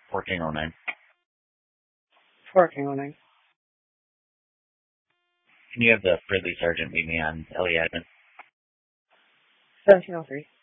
1409. 1409. Can you have the Ridley Sergeant meet me on Ellie Admin? 1703.